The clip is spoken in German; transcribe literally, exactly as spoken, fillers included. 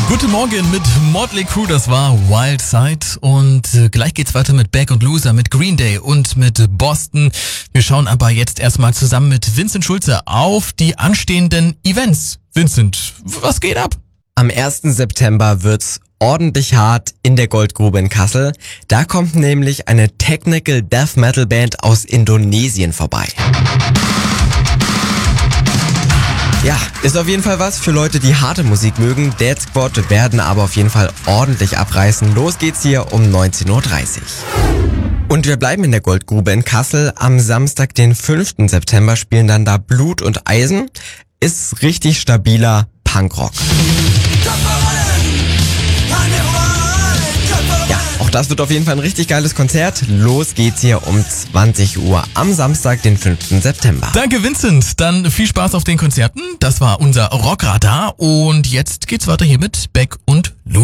Guten Morgen mit Motley Crue, das war Wild Side und äh, gleich geht's weiter mit Back und Loser, mit Green Day und mit Boston. Wir schauen aber jetzt erstmal zusammen mit Vincent Schulze auf die anstehenden Events. Vincent, was geht ab? Am ersten September wird's ordentlich hart in der Goldgrube in Kassel. Da kommt nämlich eine Technical Death Metal Band aus Indonesien vorbei. Ja, ist auf jeden Fall was für Leute, die harte Musik mögen. Dead Squad werden aber auf jeden Fall ordentlich abreißen. Los geht's hier um neunzehn Uhr dreißig. Und wir bleiben in der Goldgrube in Kassel. Am Samstag, den fünften September, spielen dann da Blut und Eisen. Ist richtig stabiler Punkrock. Ja, auch das wird auf jeden Fall ein richtig geiles Konzert. Los geht's hier um zwanzig Uhr am Samstag, den fünften September. Danke Vincent, dann viel Spaß auf den Konzerten. Das war unser Rockradar und jetzt geht's weiter hier mit Beck und Lu.